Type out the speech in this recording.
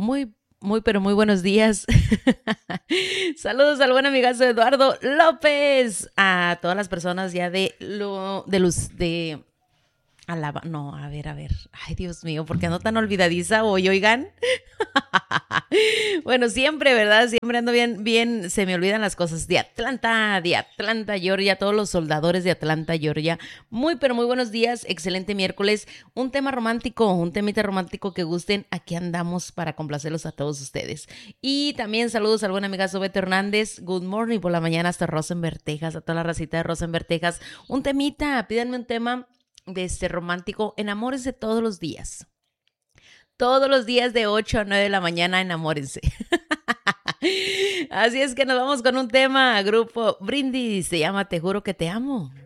pero muy buenos días. Saludos al buen amigazo Eduardo López. A todas las personas ya no, a ver. Ay, Dios mío, ¿por qué ando tan olvidadiza hoy, oigan? Bueno, siempre, ¿verdad? Siempre ando bien, se me olvidan las cosas. De Atlanta, Georgia, todos los soldadores de Atlanta, Georgia. Pero muy buenos días, excelente miércoles. Un temita romántico que gusten. Aquí andamos para complacerlos a todos ustedes. Y también saludos al buen amigazo Beto Hernández. Good morning por la mañana hasta Rosenberg, Texas, a toda la racita de Rosenberg, Texas. Un temita, pídanme un tema de romántico. Enamórense todos los días. Todos los días de 8 a 9 de la mañana, enamórense. Así es que nos vamos con un tema, grupo Brindis, se llama Te juro que te amo.